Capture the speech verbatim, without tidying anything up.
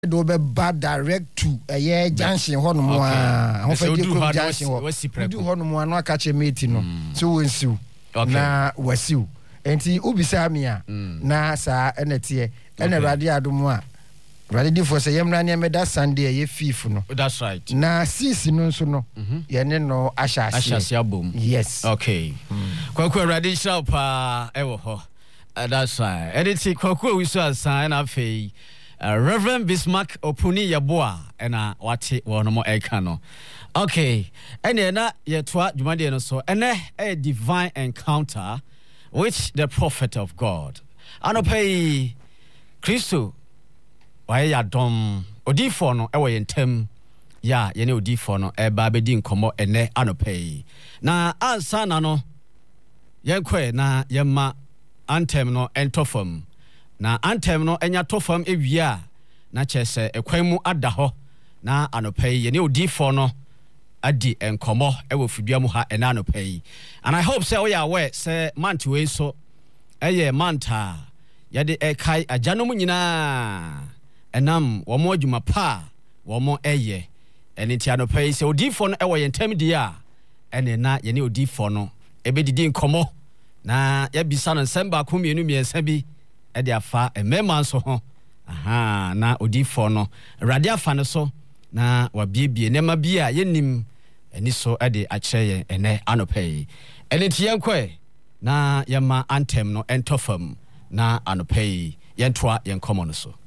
do be bad direct to a junction hono mo a ho fa je ko junction ho du hono mo no aka che meti no so wensiu na wasiu enti ubisa mi a na sa enete ene rade adom a rade di for say yemra ne meda Sunday ye fifth no. That's right. Na six no nso no ye ne no ashasi ashasi abom. Yes. Okay. Kwaku rade shop pa ewo ho. That's right. Editi kwaku we so asan afei Uh, Reverend Bismarck Opuni Yaboa ena wate wono mo eka no. Okay. Ene na yetwa dwumade no so ene a divine encounter with the prophet of God. Anopai Christo waye ya dom odifo no ewo yentem ya ye ne odifo no e ba bedi nkomo ene anopai. Na ansa na no yenkwe na yema anthem no entofam. Na anthem no enya tofam ewia na chese ekwan mu ada ho na anopai ye ne odifo no adi enkomo ewo fidua mu ha ena anopai. And I hope say we are aware say month we so eye manta ye de ekai agano mu nyina enam wo mo adwuma pa wo mo eye eni ti anopai say odifo no ewo ye ntem dia ene na ye ne odifo no ebedidi enkomo na ye bisa no nsamba ko mienu miensa bi ede afa emema nso ho aha na odifo no rade afa ne so na wabiebie nema bia yenim eni so ede akyereye ene anopai ene tiyenkwe na yema anthem no entofam na anopai yentoa yenkomo no so.